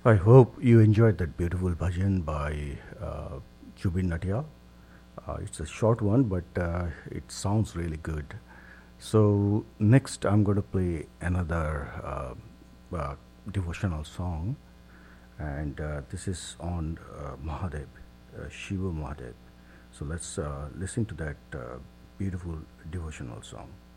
I hope you enjoyed that beautiful bhajan by Jubin Natyal. It's a short one, but it sounds really good. So, next I'm going to play another devotional song, and this is on Mahadev, Shiva Mahadev. So, let's listen to that beautiful devotional song.